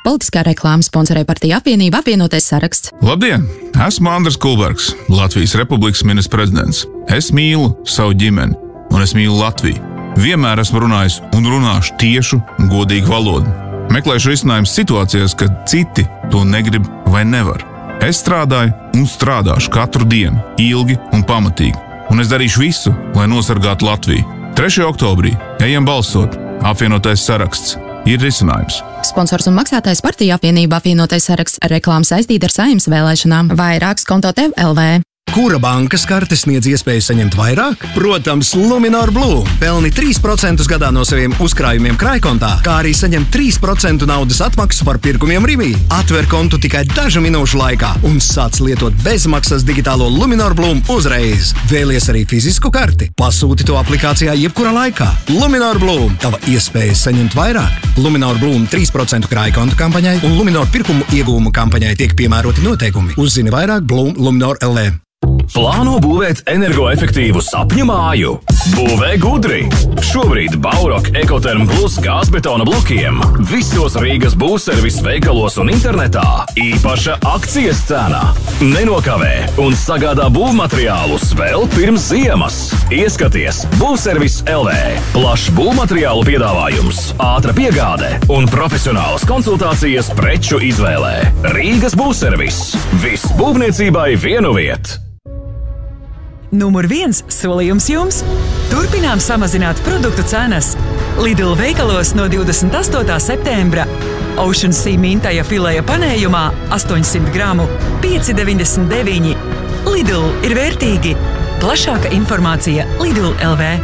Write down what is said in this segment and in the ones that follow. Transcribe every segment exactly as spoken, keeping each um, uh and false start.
Politiskā reklāma sponsorē partiju apvienība Apvienotais saraksts. Labdien! Esmu Andris Kulbergs, Latvijas Republikas ministrs prezidents. Es mīlu savu ģimeni, un es mīlu Latviju. Vienmēr esmu runājis un runāšu tiešu un godīgu valodu. Meklēšu risinājumus situācijās, kad citi to negrib vai nevar. Es strādāju un strādāšu katru dienu, ilgi un pamatīgi. Un es darīšu visu, lai nosargātu Latviju. trešajā oktobrī ejam balsot. Apvienotais saraksts ir risinājums. Sponsors un maksātājs partija apvienība Apvienotais saraksts. Reklāma saistīta ar Saeimas vēlēšanām. Vairāks konto tev L V. Kura bankas karte sniedz iespēju saņemt vairāk? Protams, Luminor Blue. Pelni trīs procentus gadā no saviem uzkrājumiem krājkontā, kā arī saņem trīs procentus naudas atmaksu par pirkumiem Rivī. Atver kontu tikai dažu minūšu laikā un sāc lietot bezmaksas digitālo Luminor Blue uzreiz. Vēlies arī fizisku karti? Pasūti to aplikācijā jebkurā laikā. Luminor Blue. Tava iespēja saņemt vairāk. Luminor Blue trīs procentu krājkontu kampaņai un Luminor pirkumu iegūmu kampaņai tiek piemēroti noteikumi. Uzzini vairāk Blue Luminor L V. Plāno būvēt energoefektīvu sapņu māju? Būvē gudri! Šobrīd Baurock Ekoterm Plus gāzbetona blokiem visos Rīgas būvservis veikalos un internetā īpaša akcijas cena. Nenokavē un sagādā būvmateriālus vēl pirms ziemas. Ieskaties Būvservis L V. Plašs būvmateriālu piedāvājums, ātra piegāde un profesionālas konsultācijas preču izvēlē. Rīgas būvservis. Viss būvniecībai vienu vietu. Numur viens solījums jums – turpinām samazināt produktu cenas. Lidl veikalos no divdesmit astotā septembra. Ocean Sea mintaja fileja panējumā astoņsimt gramu pieci deviņdesmit deviņi. Lidl ir vērtīgi. Plašāka informācija Lidl L V.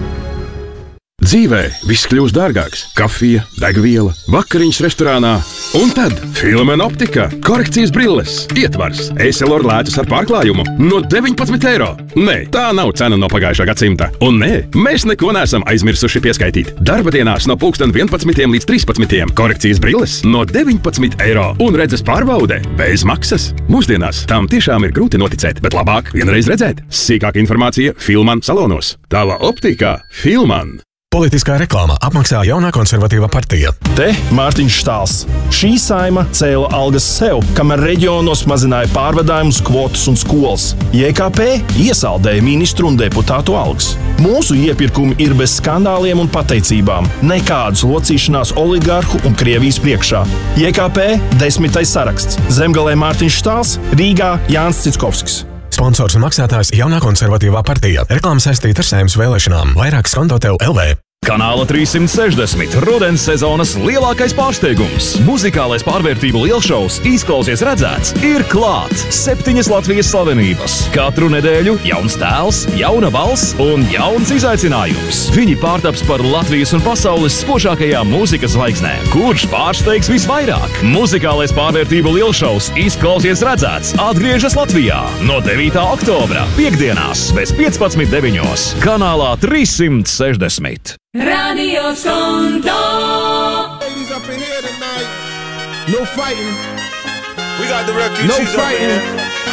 Dzīvē viss kļūst dārgāks. Kafija, degviela, vakariņas restorānā. Un tad Filmen optika, korekcijas brilles, ietvars, Essilor lētus ar pārklājumu no deviņpadsmit eiro. Nē, tā nav cena no pagājušā gadsimta. Un nē, mēs neko neesam aizmirsuši pieskaitīt. Darba dienās no pulksten vienpadsmitiem līdz trīspadsmitiem korekcijas brilles no deviņpadsmit eiro. Un redzes pārbaude bez maksas. Mūsdienās tam tiešām ir grūti noticēt, bet labāk vienreiz redzēt. Sīkāka informācija Filman salonos. Tava optika Filman. Politiskā reklāma apmaksā jaunā konservatīva partija. Te Mārtiņš Štāls. Šī saima cēla algas sev, kamēr reģionos mazināja pārvadājumus, kvotas un skolas. J K P iesaldēja ministru un deputātu algas. Mūsu iepirkumi ir bez skandāliem un pateicībām. Nekādas locīšanās oligarhu un Krievijas priekšā. J K P desmitais saraksts. Zemgalē Mārtiņš Štāls, Rīgā Jānis Cickovskis. Sponsors un maksātājs jaunā konservatīvā partija. Reklāma saistīta ar Saeimas vēlēšanām. Vairāks konto tev L V. Kanāla trīssimt sešdesmit rudens sezonas lielākais pārsteigums. Muzikālais pārvērtību lielšovs Izklausies redzēts ir klāt. Septiņas Latvijas slavenības. Katru nedēļu jauns tēls, jauna balss un jauns izaicinājums. Viņi pārtaps par Latvijas un pasaules spožākajām mūzikas zvaigznēm. Kurš pārsteigs visvairāk? Muzikālais pārvērtību lielšovs Izklausies redzēts atgriežas Latvijā no devītā oktobra piekdienās bez piecpadsmit deviņos. Kanālā trīssimt sešdesmit. Radio Skonto. Ladies up in here tonight. No fighting. We got the refugees no fighting. up in here.